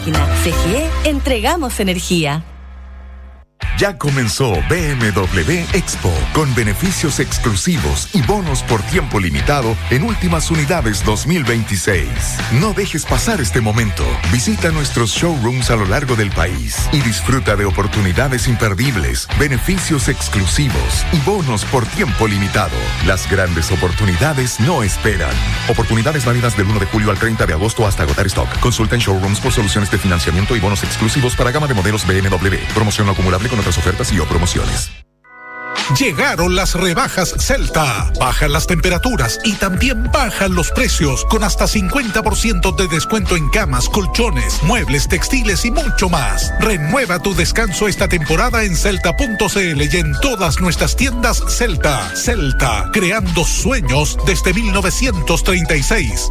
CGE, entregamos energía. Ya comenzó BMW Expo, con beneficios exclusivos y bonos por tiempo limitado en últimas unidades 2026. No dejes pasar este momento. Visita nuestros showrooms a lo largo del país y disfruta de oportunidades imperdibles, beneficios exclusivos y bonos por tiempo limitado. Las grandes oportunidades no esperan. Oportunidades válidas del 1 de julio al 30 de agosto hasta agotar stock. Consulta en showrooms por soluciones de financiamiento y bonos exclusivos para gama de modelos BMW. Promoción no acumulable con otras ofertas y o promociones. Llegaron las rebajas Celta. Bajan las temperaturas y también bajan los precios, con hasta 50% de descuento en camas, colchones, muebles, textiles y mucho más. Renueva tu descanso esta temporada en Celta.cl y en todas nuestras tiendas Celta. Celta, creando sueños desde 1936.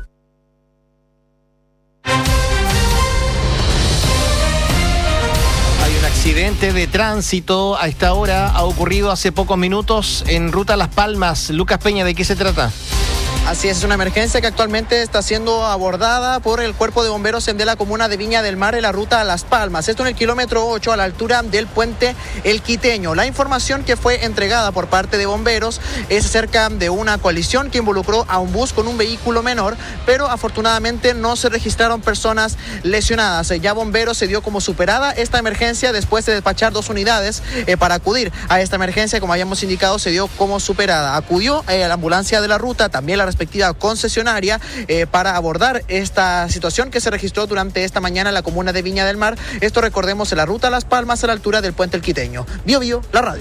Accidente de tránsito a esta hora ha ocurrido hace pocos minutos en ruta Las Palmas. Lucas Peña, ¿de qué se trata? Así es una emergencia que actualmente está siendo abordada por el Cuerpo de Bomberos de la comuna de Viña del Mar en la ruta a Las Palmas. Esto en el kilómetro 8 a la altura del puente El Quiteño. La información que fue entregada por parte de bomberos es acerca de una colisión que involucró a un bus con un vehículo menor, pero afortunadamente no se registraron personas lesionadas. Ya bomberos se dio como superada esta emergencia después de despachar 2 unidades para acudir a esta emergencia. Como habíamos indicado, se dio como superada. Acudió a la ambulancia de la ruta, también la respectiva concesionaria, para abordar esta situación que se registró durante esta mañana en la comuna de Viña del Mar. Esto, recordemos, en la ruta a Las Palmas a la altura del puente El Quiteño. Bio Bio, la radio.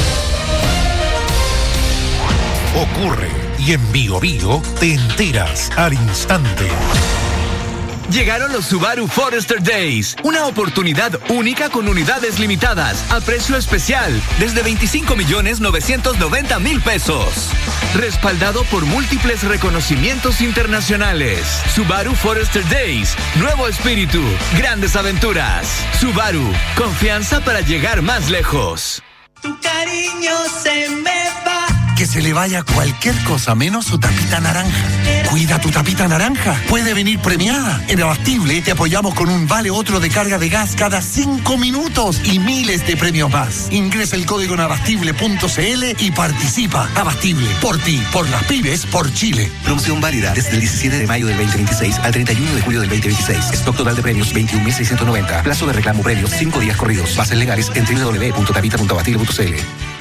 Ocurre y en Bio Bio te enteras al instante. Llegaron los Subaru Forester Days, una oportunidad única con unidades limitadas a precio especial desde 25.990.000 pesos. Respaldado por múltiples reconocimientos internacionales. Subaru Forester Days, nuevo espíritu, grandes aventuras. Subaru, confianza para llegar más lejos. Tu cariño se me va. Que se le vaya cualquier cosa menos su tapita naranja. Cuida tu tapita naranja. Puede venir premiada. En Abastible te apoyamos con un vale otro de carga de gas cada 5 minutos y miles de premios más. Ingresa el código en abastible.cl y participa. Abastible, por ti, por las pymes, por Chile. Promoción válida desde el 17 de mayo del 2026 al 31 de julio del 2026. Stock total de premios 21.690. Plazo de reclamo premios 5 días corridos. Bases legales en www.tapita.abastible.cl.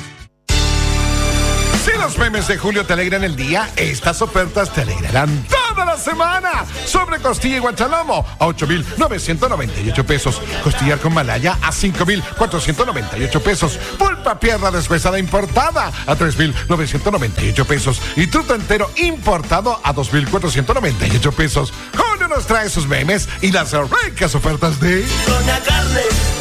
Si los memes de Julio te alegran el día, estas ofertas te alegrarán toda la semana. Sobre costilla y guanchalomo a 8.998 pesos. Costillar con malaya a 5.498 pesos. Pulpa pierna deshuesada importada a 3.998 pesos. Y truto entero importado a 2.498 pesos. Julio nos trae sus memes y las ricas ofertas de Doña Carne.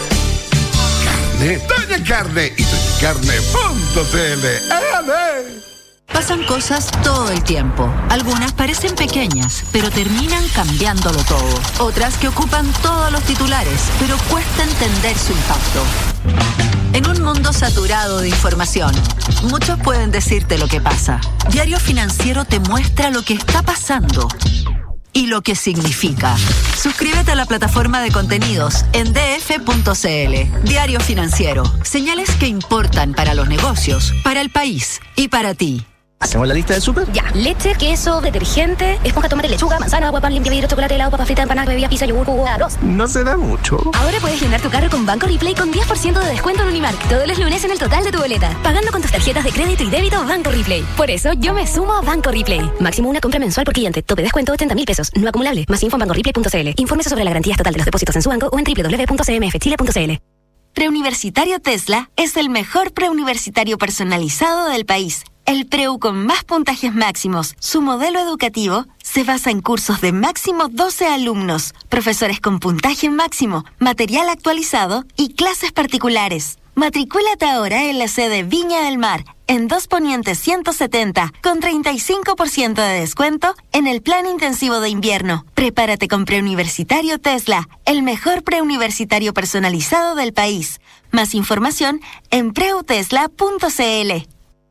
Doña Carne y doñacarne.cl. Pasan cosas todo el tiempo. Algunas parecen pequeñas, pero terminan cambiándolo todo. Otras que ocupan todos los titulares, pero cuesta entender su impacto. En un mundo saturado de información, muchos pueden decirte lo que pasa. Diario Financiero te muestra lo que está pasando y lo que significa. Suscríbete a la plataforma de contenidos en df.cl. Diario Financiero. Señales que importan para los negocios, para el país y para ti. ¿Hacemos la lista del súper? Ya. Leche, queso, detergente, esponja, tomate, lechuga, manzana, agua, pan, limpia vidrio, chocolate, helado, papa frita, empanada, bebida, pizza, yogur, jugo, arroz. No se da mucho. Ahora puedes llenar tu carro con Banco Replay con 10% de descuento en Unimark todos los lunes en el total de tu boleta. Pagando con tus tarjetas de crédito y débito Banco Replay. Por eso yo me sumo a Banco Replay. Máximo una compra mensual por cliente. Tope descuento 80.000 pesos. No acumulable. Más info en bancoreplay.cl. Infórmese sobre la garantía estatal de los depósitos en su banco o en www.cmfchile.cl. Preuniversitario Tesla es el mejor preuniversitario personalizado del país. El preu con más puntajes máximos. Su modelo educativo se basa en cursos de máximo 12 alumnos, profesores con puntaje máximo, material actualizado y clases particulares. Matricúlate ahora en la sede Viña del Mar, en 2 Poniente 170, con 35% de descuento en el plan intensivo de invierno. Prepárate con Preuniversitario Tesla, el mejor preuniversitario personalizado del país. Más información en preutesla.cl.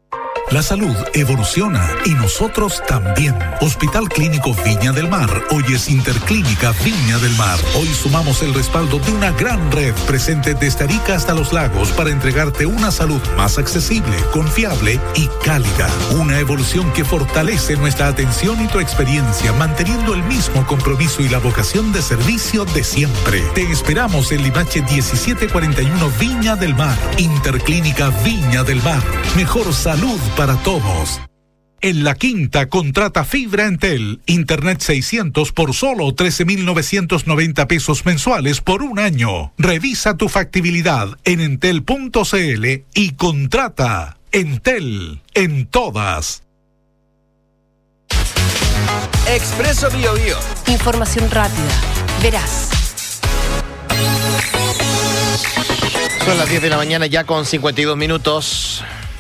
La salud evoluciona y nosotros también. Hospital Clínico Viña del Mar, hoy es Interclínica Viña del Mar. Hoy sumamos el respaldo de una gran red presente desde Arica hasta Los Lagos para entregarte una salud más accesible, confiable y cálida. Una evolución que fortalece nuestra atención y tu experiencia, manteniendo el mismo compromiso y la vocación de servicio de siempre. Te esperamos en Limache 1741 Viña del Mar. Interclínica Viña del Mar. Mejor salud para todos. En La Quinta contrata fibra Entel, Internet 600 por solo 13.990 pesos mensuales por un año. Revisa tu factibilidad en entel.cl y contrata. Entel, en todas. Expreso BioBio. Información rápida, veraz. Son las 10 de la mañana ya con 52 minutos.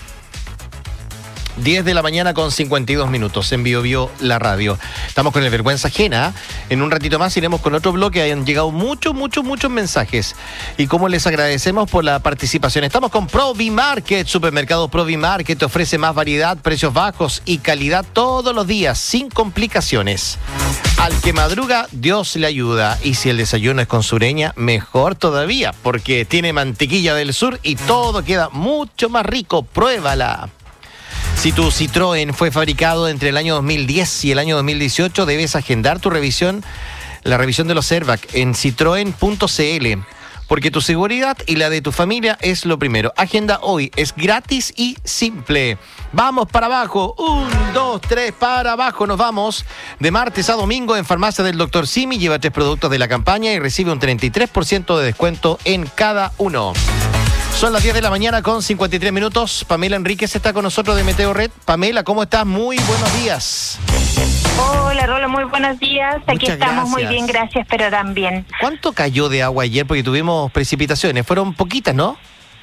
10 de la mañana con 52 minutos en BioBio, la radio. Estamos con el Vergüenza Ajena. En un ratito más iremos con otro bloque. Hayan llegado muchos mensajes. Y como les agradecemos por la participación. Estamos con Provi Market. Supermercado Provi Market te ofrece más variedad, precios bajos y calidad todos los días, sin complicaciones. Al que madruga, Dios le ayuda. Y si el desayuno es con sureña, mejor todavía, porque tiene mantequilla del sur y todo queda mucho más rico. Pruébala. Si tu Citroën fue fabricado entre el año 2010 y el año 2018, debes agendar tu revisión, la revisión de los Airbags en citroen.cl, porque tu seguridad y la de tu familia es lo primero. Agenda hoy, es gratis y simple. Vamos para abajo, 1, 2, 3, para abajo, nos vamos. De martes a domingo en Farmacia del Dr. Simi, lleva 3 productos de la campaña y recibe un 33% de descuento en cada uno. Son las 10 de la mañana con 53 minutos. Pamela Enríquez está con nosotros de Meteo Red. Pamela, ¿cómo estás? Muy buenos días. Hola, Rolo, muy buenos días. Aquí Muchas estamos gracias. muy bien, gracias, pero también. ¿Cuánto cayó de agua ayer? Porque tuvimos precipitaciones. Fueron poquitas, ¿no?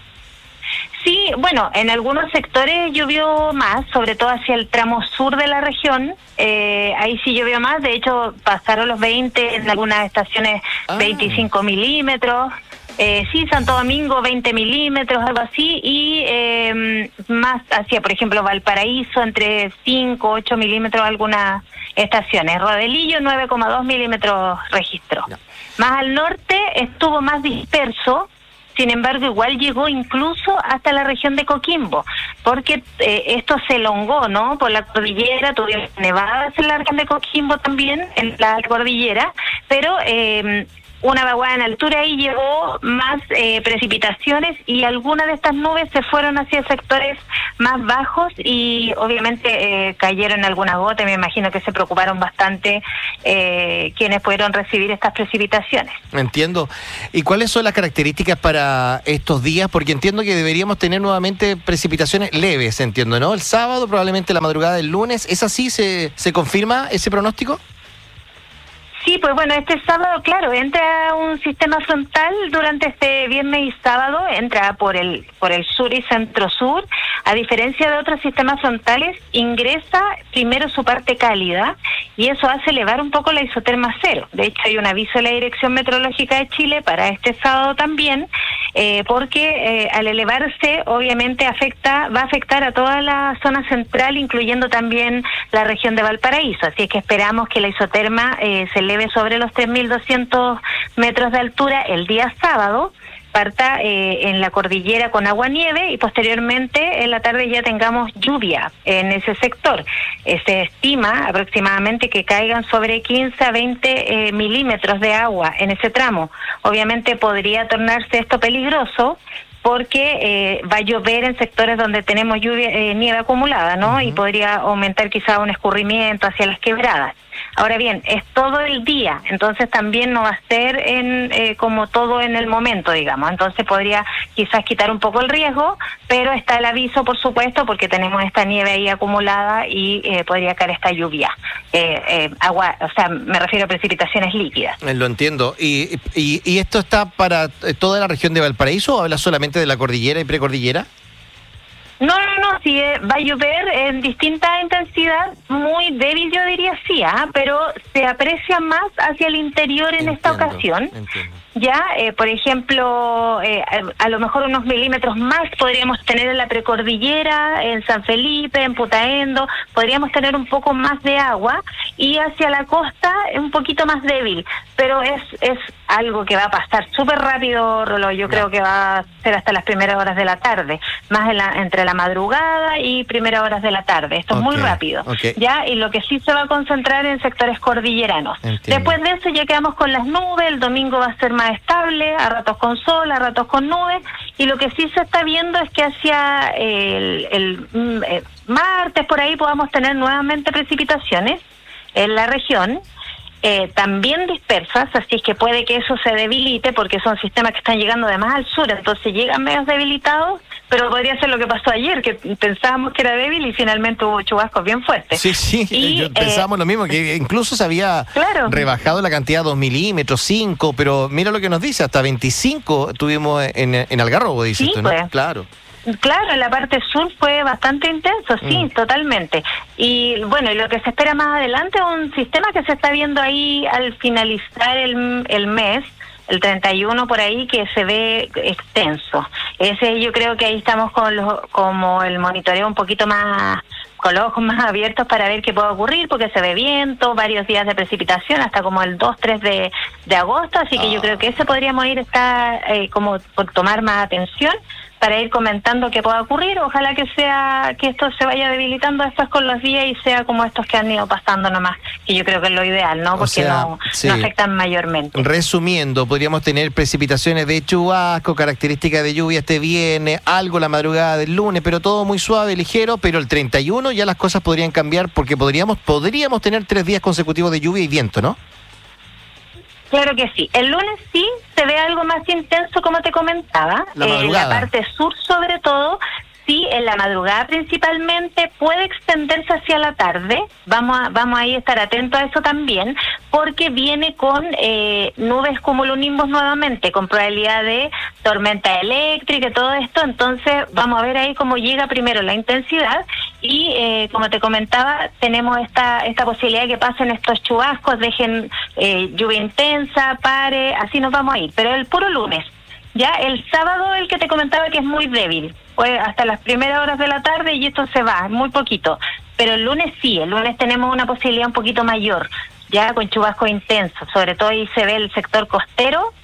Sí, bueno, en algunos sectores llovió más, sobre todo hacia el tramo sur de la región. Ahí sí llovió más. De hecho, pasaron los 20, en algunas estaciones 25 milímetros. Sí, Santo Domingo 20 milímetros, algo así, y más hacia, por ejemplo, Valparaíso, entre 5, 8 milímetros algunas estaciones. Rodelillo 9,2 milímetros registro. No. Más al norte estuvo más disperso, sin embargo igual llegó incluso hasta la región de Coquimbo, porque esto se elongó, ¿no? Por la cordillera, tuvieron nevadas en la región de Coquimbo también, en la cordillera, pero una vaguada en altura y llevó más precipitaciones, y algunas de estas nubes se fueron hacia sectores más bajos y obviamente cayeron algunas gotas. Me imagino que se preocuparon bastante quienes pudieron recibir estas precipitaciones. Entiendo. ¿Y cuáles son las características para estos días? Porque entiendo que deberíamos tener nuevamente precipitaciones leves, entiendo, ¿no? El sábado, probablemente la madrugada del lunes. ¿Es así? ¿Se confirma ese pronóstico? Sí, pues bueno, este sábado, claro, entra un sistema frontal durante este viernes y sábado, entra por el sur y centro-sur. A diferencia de otros sistemas frontales, ingresa primero su parte cálida y eso hace elevar un poco la isoterma a cero. De hecho, hay un aviso de la Dirección Meteorológica de Chile para este sábado también, porque al elevarse, obviamente va a afectar a toda la zona central, incluyendo también la región de Valparaíso. Así es que esperamos que la isoterma se eleve sobre los 3.200 metros de altura el día sábado, parta en la cordillera con agua-nieve y posteriormente en la tarde ya tengamos lluvia en ese sector. Se estima aproximadamente que caigan sobre 15 a 20 milímetros de agua en ese tramo. Obviamente podría tornarse esto peligroso porque va a llover en sectores donde tenemos lluvia, nieve acumulada, ¿no? Y podría aumentar quizá un escurrimiento hacia las quebradas. Ahora bien, es todo el día, entonces también no va a ser como todo en el momento, digamos. Entonces podría quizás quitar un poco el riesgo, pero está el aviso, por supuesto, porque tenemos esta nieve ahí acumulada y podría caer esta lluvia. Agua, o sea, me refiero a precipitaciones líquidas. Lo entiendo. ¿Y esto está para toda la región de Valparaíso o habla solamente de la cordillera y precordillera? No, sí, va a llover en distinta intensidad, muy débil yo diría sí, pero se aprecia más hacia el interior en esta ocasión. Ya, por ejemplo, a lo mejor unos milímetros más podríamos tener en la precordillera, en San Felipe, en Putaendo, podríamos tener un poco más de agua, y hacia la costa un poquito más débil, pero es algo que va a pasar súper rápido, Rolo. Yo creo que va a ser hasta las primeras horas de la tarde, más entre la madrugada y primeras horas de la tarde. Esto es muy rápido, ya, y lo que sí se va a concentrar en sectores cordilleranos. Después de eso ya quedamos con las nubes. El domingo va a ser más estable, a ratos con sol, a ratos con nubes, y lo que sí se está viendo es que hacia el martes por ahí podamos tener nuevamente precipitaciones en la región, también dispersas, así es que puede que eso se debilite porque son sistemas que están llegando de más al sur, entonces llegan medio debilitados, pero podría ser lo que pasó ayer, que pensábamos que era débil y finalmente hubo chubascos bien fuertes. Sí, y, pensábamos lo mismo, que incluso se había rebajado la cantidad 2 milímetros, 5, pero mira lo que nos dice, hasta 25 tuvimos en Algarrobo, dices tú, ¿no? Pues. Claro, en la parte sur fue bastante intenso, sí, totalmente. Y bueno, y lo que se espera más adelante es un sistema que se está viendo ahí al finalizar el mes, el 31 por ahí, que se ve extenso. Ese yo creo que ahí estamos con como el monitoreo un poquito más, con los ojos más abiertos para ver qué puede ocurrir, porque se ve viento, varios días de precipitación, hasta como el 2-3 de agosto, así que yo creo que ese podríamos ir como por tomar más atención para ir comentando qué pueda ocurrir. Ojalá que esto se vaya debilitando después con los días y sea como estos que han ido pasando nomás, que yo creo que es lo ideal, ¿no? Porque no afectan mayormente. Resumiendo, podríamos tener precipitaciones de chubasco, características de lluvia este viernes, algo la madrugada del lunes, pero todo muy suave, ligero, pero el 31 ya las cosas podrían cambiar porque podríamos tener 3 días consecutivos de lluvia y viento, ¿no? Claro que sí. El lunes sí se ve algo más intenso, como te comentaba. En la parte sur, sobre todo, sí, en la madrugada principalmente, puede extenderse hacia la tarde. Vamos a estar atentos a eso también, porque viene con nubes cumulonimbus nuevamente, con probabilidad de tormenta eléctrica y todo esto. Entonces vamos a ver ahí cómo llega primero la intensidad y, como te comentaba, tenemos esta posibilidad de que pasen estos chubascos, dejen lluvia intensa, pare, así nos vamos a ir. Pero el puro lunes. Ya el sábado, el que te comentaba que es muy débil, pues hasta las primeras horas de la tarde y esto se va, muy poquito. Pero el lunes sí, el lunes tenemos una posibilidad un poquito mayor, ya con chubascos intensos, sobre todo ahí se ve el sector costero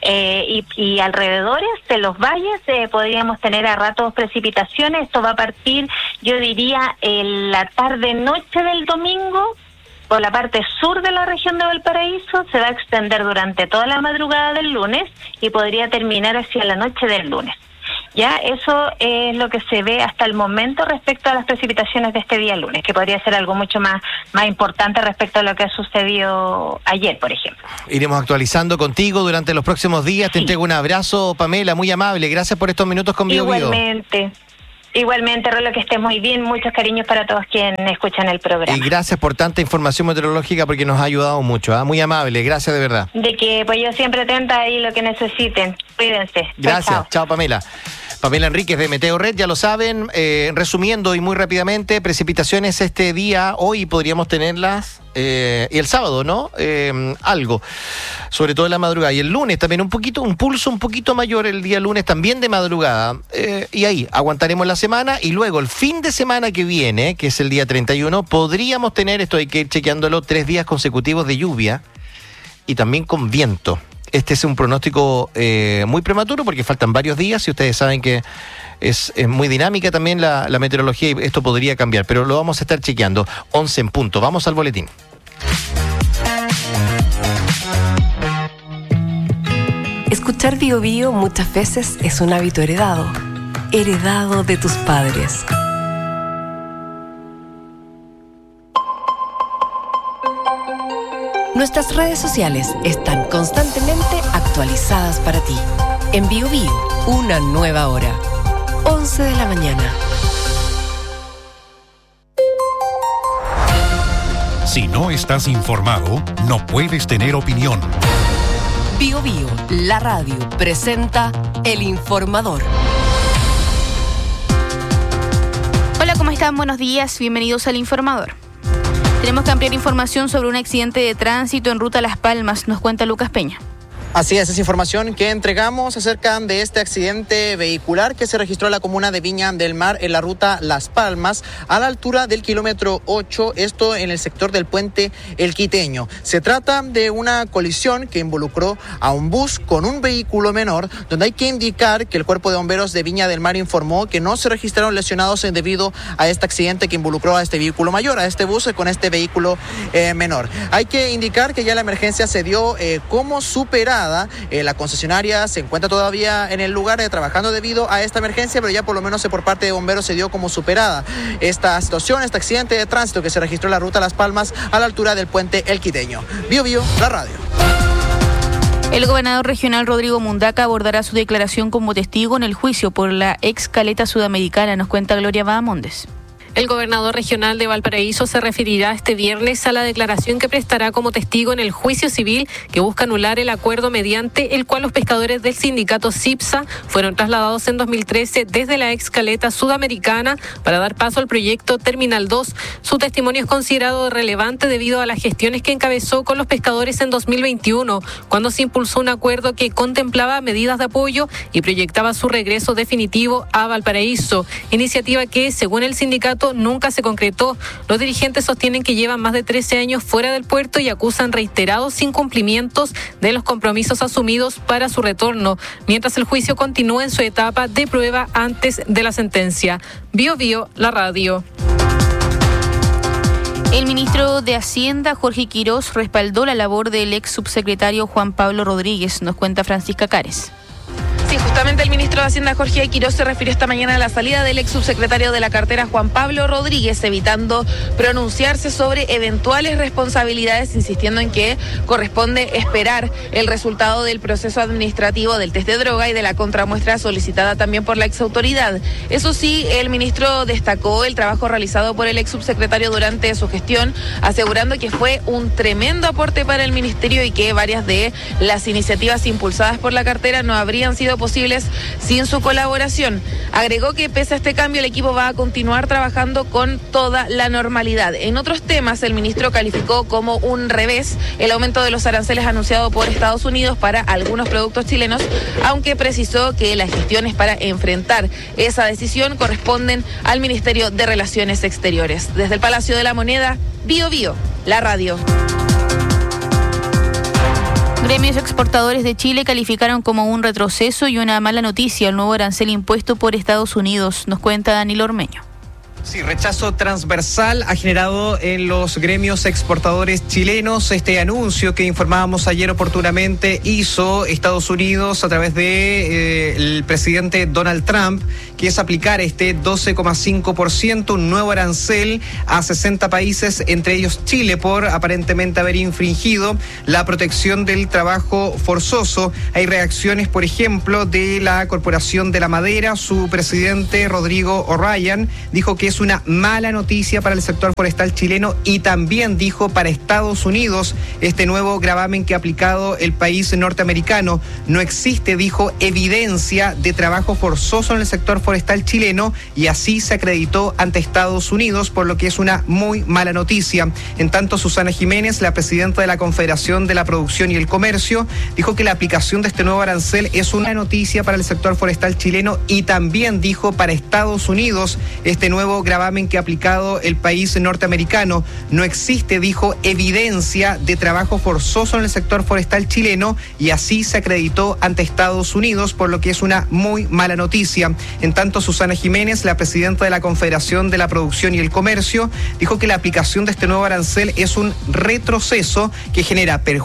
y alrededores de los valles podríamos tener a ratos precipitaciones. Esto va a partir, yo diría, en la tarde-noche del domingo. Por la parte sur de la región de Valparaíso se va a extender durante toda la madrugada del lunes y podría terminar hacia la noche del lunes. Ya, eso es lo que se ve hasta el momento respecto a las precipitaciones de este día lunes, que podría ser algo mucho más importante respecto a lo que ha sucedido ayer, por ejemplo. Iremos actualizando contigo durante los próximos días. Te entrego un abrazo, Pamela, muy amable. Gracias por estos minutos con Bio Bio. Igualmente, Rolo, que esté muy bien. Muchos cariños para todos quienes escuchan el programa. Y gracias por tanta información meteorológica porque nos ha ayudado mucho. Muy amable, gracias de verdad. De que pues yo siempre atenta ahí lo que necesiten. Cuídense. Gracias, chao Pamela. Pamela Enríquez de Meteo Red, ya lo saben. Resumiendo y muy rápidamente, precipitaciones este día, hoy podríamos tenerlas, y el sábado, ¿no? Algo, sobre todo en la madrugada. Y el lunes también un pulso un poquito mayor el día lunes, también de madrugada. Y ahí aguantaremos la semana y luego el fin de semana que viene, que es el día 31, podríamos tener, esto hay que ir chequeándolo, 3 días consecutivos de lluvia y también con viento. Este es un pronóstico muy prematuro porque faltan varios días y ustedes saben que es muy dinámica también la meteorología y esto podría cambiar, pero lo vamos a estar chequeando. 11 en punto. Vamos al boletín. Escuchar Bio Bio muchas veces es un hábito heredado de tus padres. Nuestras redes sociales están constantemente actualizadas para ti. En Bio Bio, una nueva hora. 11 de la mañana. Si no estás informado, no puedes tener opinión. Bio Bio, la radio, presenta El Informador. Hola, ¿cómo están? Buenos días, bienvenidos al Informador. Tenemos que ampliar información sobre un accidente de tránsito en ruta Las Palmas, nos cuenta Lucas Peña. Así es información que entregamos acerca de este accidente vehicular que se registró en la comuna de Viña del Mar en la ruta Las Palmas a la altura del kilómetro 8, esto en el sector del puente El Quiteño. Se trata de una colisión que involucró a un bus con un vehículo menor, donde hay que indicar que el Cuerpo de Bomberos de Viña del Mar informó que no se registraron lesionados debido a este accidente que involucró a este vehículo mayor, a este bus con este vehículo menor. Hay que indicar que ya la emergencia se dio como superada. La concesionaria se encuentra todavía en el lugar trabajando debido a esta emergencia, pero ya por lo menos por parte de bomberos se dio como superada esta situación, este accidente de tránsito que se registró en la ruta Las Palmas a la altura del puente El Quiteño. Bio, la radio. El gobernador regional Rodrigo Mundaca abordará su declaración como testigo en el juicio por la ex caleta sudamericana, nos cuenta Gloria Bahamondes. El gobernador regional de Valparaíso se referirá este viernes a la declaración que prestará como testigo en el juicio civil que busca anular el acuerdo mediante el cual los pescadores del sindicato CIPSA fueron trasladados en 2013 desde la ex caleta sudamericana para dar paso al proyecto Terminal 2. Su testimonio es considerado relevante debido a las gestiones que encabezó con los pescadores en 2021, cuando se impulsó un acuerdo que contemplaba medidas de apoyo y proyectaba su regreso definitivo a Valparaíso, iniciativa que, según el sindicato, nunca se concretó. Los dirigentes sostienen que llevan más de 13 años fuera del puerto y acusan reiterados incumplimientos de los compromisos asumidos para su retorno, mientras el juicio continúa en su etapa de prueba antes de la sentencia. Bio, la radio. El ministro de Hacienda, Jorge Quirós, respaldó la labor del ex subsecretario Juan Pablo Rodríguez, nos cuenta Francisca Cares. Sí, justamente el ministro de Hacienda, Jorge Quirós, se refirió esta mañana a la salida del ex subsecretario de la cartera, Juan Pablo Rodríguez, evitando pronunciarse sobre eventuales responsabilidades, insistiendo en que corresponde esperar el resultado del proceso administrativo del test de droga y de la contramuestra solicitada también por la exautoridad. Eso sí, el ministro destacó el trabajo realizado por el ex subsecretario durante su gestión, asegurando que fue un tremendo aporte para el ministerio y que varias de las iniciativas impulsadas por la cartera no habrían sido posibles sin su colaboración. Agregó que pese a este cambio el equipo va a continuar trabajando con toda la normalidad. En otros temas, el ministro calificó como un revés el aumento de los aranceles anunciado por Estados Unidos para algunos productos chilenos, aunque precisó que las gestiones para enfrentar esa decisión corresponden al Ministerio de Relaciones Exteriores. Desde el Palacio de la Moneda, Bio, la radio. Gremios exportadores de Chile calificaron como un retroceso y una mala noticia el nuevo arancel impuesto por Estados Unidos, nos cuenta Danilo Ormeño. Sí, rechazo transversal ha generado en los gremios exportadores chilenos este anuncio que informábamos ayer oportunamente hizo Estados Unidos a través de el presidente Donald Trump, que es aplicar este 12,5%, un nuevo arancel a 60 países, entre ellos Chile, por aparentemente haber infringido la protección del trabajo forzoso. Hay reacciones, por ejemplo, de la Corporación de la Madera. Su presidente, Rodrigo O'Ryan, dijo que es una mala noticia para el sector forestal chileno y también dijo para Estados Unidos este nuevo gravamen que ha aplicado el país norteamericano. No existe, dijo, evidencia de trabajo forzoso en el sector forestal chileno y así se acreditó ante Estados Unidos, por lo que es una muy mala noticia. En tanto, Susana Jiménez, la presidenta de la Confederación de la Producción y el Comercio, dijo que la aplicación de este nuevo arancel es una noticia para el sector forestal chileno y también dijo para Estados Unidos este nuevo gravamen que ha aplicado el país norteamericano. No existe, dijo, evidencia de trabajo forzoso en el sector forestal chileno y así se acreditó ante Estados Unidos, por lo que es una muy mala noticia. En tanto, Susana Jiménez, la presidenta de la Confederación de la Producción y el Comercio, dijo que la aplicación de este nuevo arancel es un retroceso que genera perjuicio